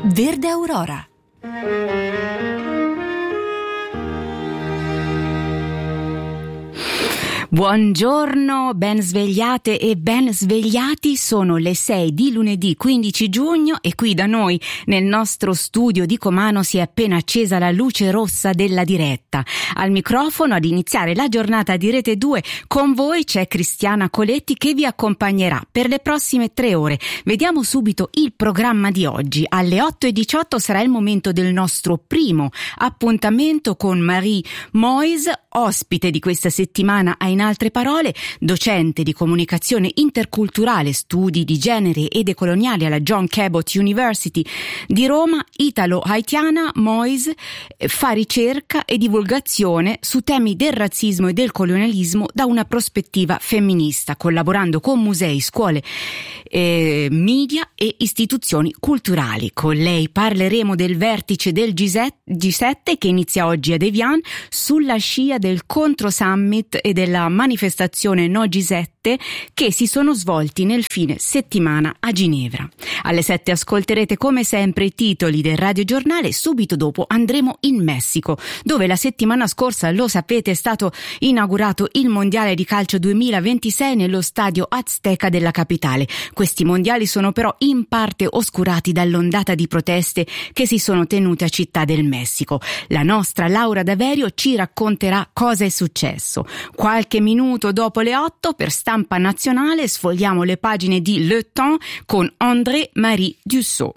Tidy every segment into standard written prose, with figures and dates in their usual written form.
Verde Aurora. Buongiorno, ben svegliate e ben svegliati, sono le 6 di lunedì 15 giugno e qui da noi nel nostro studio di Comano si è appena accesa la luce rossa della diretta. Al microfono ad iniziare la giornata di Rete 2 con voi c'è Cristiana Coletti che vi accompagnerà per le prossime 3 ore. Vediamo subito il programma di oggi. Alle 8:18 sarà il momento del nostro primo appuntamento con Marie Moise, ospite di questa settimana a In altre parole, docente di comunicazione interculturale, studi di genere e decoloniali alla John Cabot University di Roma. Italo-haitiana, Moise fa ricerca e divulgazione su temi del razzismo e del colonialismo da una prospettiva femminista, collaborando con musei, scuole, media e istituzioni culturali. Con lei parleremo del vertice del G7 che inizia oggi ad Evian, sulla scia del Contro Summit e della manifestazione No G7 che si sono svolti nel fine settimana a Ginevra. Alle 7 ascolterete come sempre i titoli del radiogiornale. Subito dopo andremo in Messico, dove la settimana scorsa, lo sapete, è stato inaugurato il Mondiale di Calcio 2026 nello stadio Azteca della capitale. Questi mondiali sono però in parte oscurati dall'ondata di proteste che si sono tenute a Città del Messico. La nostra Laura Daverio ci racconterà cosa è successo. Qualche minuto dopo le 8, per Stampa Nazionale, sfogliamo le pagine di Le Temps con André-Marie Dussault.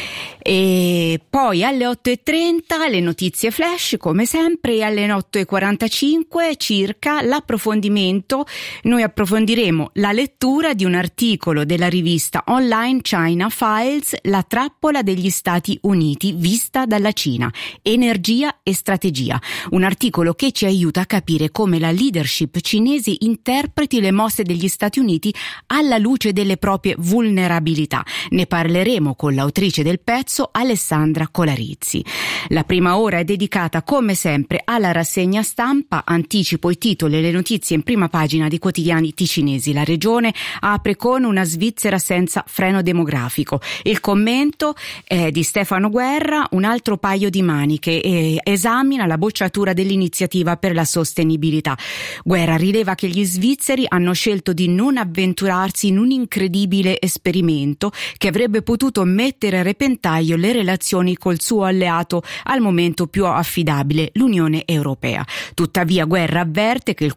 E poi alle 8:30 le notizie flash come sempre, e alle 8:45 circa l'approfondimento. Noi approfondiremo la lettura di un articolo della rivista online China Files, la trappola degli Stati Uniti vista dalla Cina, energia e strategia. Un articolo che ci aiuta a capire come la leadership cinese interpreti le mosse degli Stati Uniti alla luce delle proprie vulnerabilità. Ne parleremo con l'autrice del pezzo, Alessandra Colarizzi. La prima ora è dedicata come sempre alla rassegna stampa. Anticipo i titoli e le notizie in prima pagina di quotidiani ticinesi. La regione apre con una Svizzera senza freno demografico. Il commento è di Stefano Guerra, un altro paio di maniche, e esamina la bocciatura dell'iniziativa per la sostenibilità. Guerra rileva che gli svizzeri hanno scelto di non avventurarsi in un incredibile esperimento che avrebbe potuto mettere a repentaglio le relazioni col suo alleato al momento più affidabile, l'Unione Europea. Tuttavia Guerra avverte che il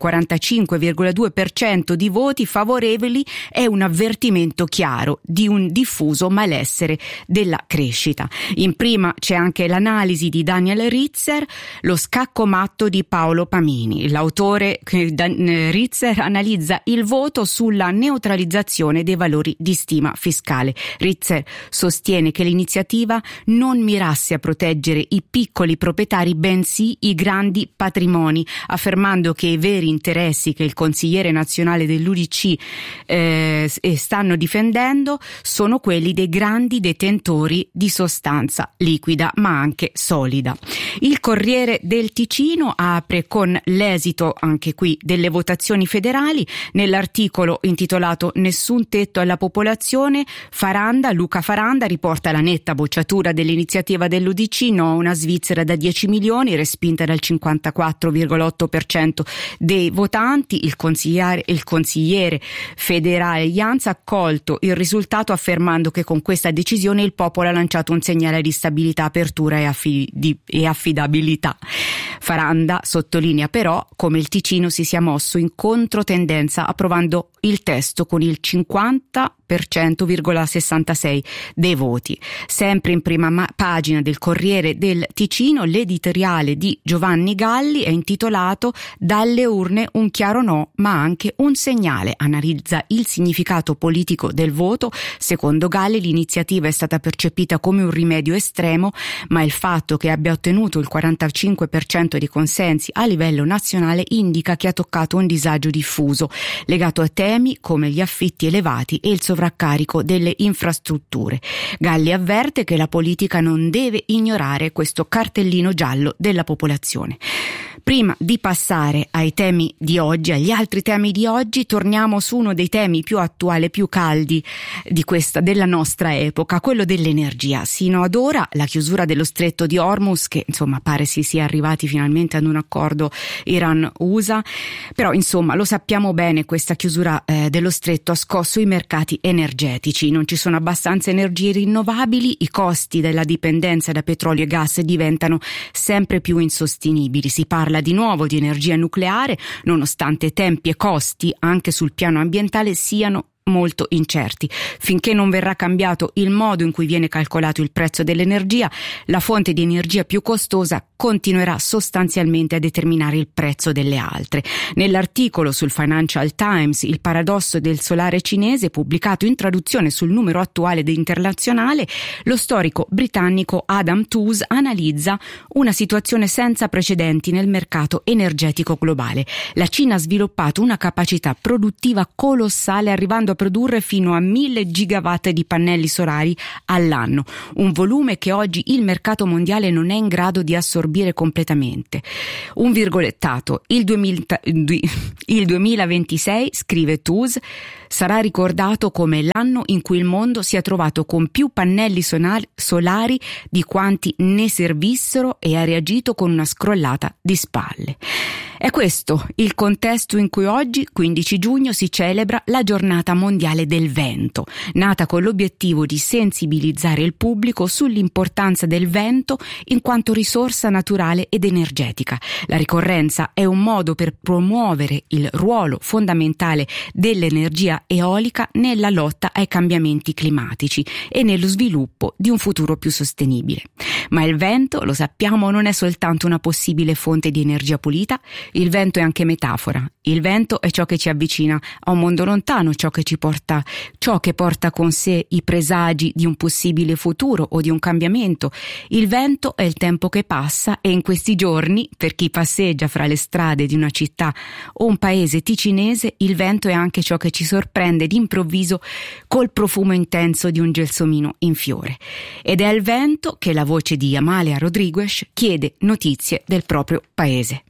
45,2% di voti favorevoli è un avvertimento chiaro di un diffuso malessere della crescita. In prima c'è anche l'analisi di Daniel Ritzer, lo scacco matto di Paolo Pamini. L'autore Ritzer analizza il voto sulla neutralizzazione dei valori di stima fiscale. Ritzer sostiene che l'iniziativa non mirasse a proteggere i piccoli proprietari, bensì i grandi patrimoni, affermando che i veri interessi che il consigliere nazionale dell'UDC stanno difendendo sono quelli dei grandi detentori di sostanza liquida ma anche solida. Il Corriere del Ticino apre con l'esito anche qui delle votazioni federali. Nell'articolo intitolato Nessun tetto alla popolazione, Luca Faranda riporta la netta bocciatura dell'iniziativa dell'UDC, no a una Svizzera da 10 milioni, respinta dal 54,8% dei votanti. Il consigliere federale Jans ha accolto il risultato affermando che con questa decisione il popolo ha lanciato un segnale di stabilità, apertura e affidabilità. Faranda sottolinea però come il Ticino si sia mosso in controtendenza approvando il testo con il 50,66% dei voti. Sempre in prima pagina del Corriere del Ticino, l'editoriale di Giovanni Galli è intitolato Dalle urne un chiaro no ma anche un segnale. Analizza il significato politico del voto. Secondo Galli l'iniziativa è stata percepita come un rimedio estremo, ma il fatto che abbia ottenuto il 45% di consensi a livello nazionale indica che ha toccato un disagio diffuso legato a temi temi come gli affitti elevati e il sovraccarico delle infrastrutture. Galli avverte che la politica non deve ignorare questo cartellino giallo della popolazione. Prima di passare ai temi di oggi, agli altri temi di oggi, torniamo su uno dei temi più attuali, più caldi della nostra epoca, quello dell'energia. Sino ad ora la chiusura dello stretto di Hormuz, che insomma pare si sia arrivati finalmente ad un accordo Iran-USA, però insomma lo sappiamo bene, questa chiusura dello stretto ha scosso i mercati energetici. Non ci sono abbastanza energie rinnovabili, i costi della dipendenza da petrolio e gas diventano sempre più insostenibili. Si parla di nuovo di energia nucleare, nonostante tempi e costi anche sul piano ambientale siano molto incerti. Finché non verrà cambiato il modo in cui viene calcolato il prezzo dell'energia, la fonte di energia più costosa continuerà sostanzialmente a determinare il prezzo delle altre. Nell'articolo sul Financial Times, Il paradosso del solare cinese, pubblicato in traduzione sul numero attuale internazionale, lo storico britannico Adam Tooze analizza una situazione senza precedenti nel mercato energetico globale. La Cina ha sviluppato una capacità produttiva colossale, arrivando a produrre fino a 1000 gigawatt di pannelli solari all'anno, un volume che oggi il mercato mondiale non è in grado di assorbire completamente. Un virgolettato: il 2026, scrive Tooze, sarà ricordato come l'anno in cui il mondo si è trovato con più pannelli solari di quanti ne servissero e ha reagito con una scrollata di spalle. È questo il contesto in cui oggi, 15 giugno, si celebra la Giornata Mondiale del Vento, nata con l'obiettivo di sensibilizzare il pubblico sull'importanza del vento in quanto risorsa naturale ed energetica. La ricorrenza è un modo per promuovere il ruolo fondamentale dell'energia eolica nella lotta ai cambiamenti climatici e nello sviluppo di un futuro più sostenibile. Ma il vento, lo sappiamo, non è soltanto una possibile fonte di energia pulita. Il vento è anche metafora. Il vento è ciò che ci avvicina a un mondo lontano, ciò che porta con sé i presagi di un possibile futuro o di un cambiamento. Il vento è il tempo che passa, e in questi giorni, per chi passeggia fra le strade di una città o un paese ticinese, il vento è anche ciò che ci sorprende d'improvviso col profumo intenso di un gelsomino in fiore. Ed è al vento che la voce di Amalia Rodriguez chiede notizie del proprio paese.